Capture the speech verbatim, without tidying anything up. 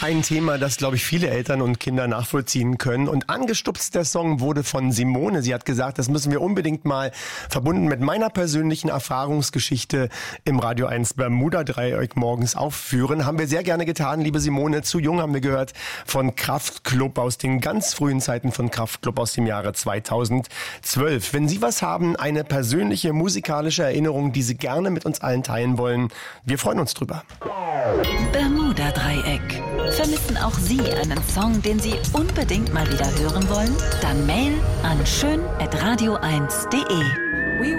Ein Thema, das, glaube ich, viele Eltern und Kinder nachvollziehen können. Und angestupst der Song wurde von Simone. Sie hat gesagt, das müssen wir unbedingt mal verbunden mit meiner persönlichen Erfahrungsgeschichte im Radio eins Bermuda-Dreieck morgens aufführen. Haben wir sehr gerne getan, liebe Simone. Zu jung haben wir gehört von Kraftklub aus den ganz frühen Zeiten von Kraftklub aus dem Jahre zweitausendzwölf. Wenn Sie was haben, eine persönliche musikalische Erinnerung, die Sie gerne mit uns allen teilen wollen, wir freuen uns drüber. Bermuda-Dreieck. Vermissen auch Sie einen Song, den Sie unbedingt mal wieder hören wollen? Dann Mail an schön at radio eins punkt de.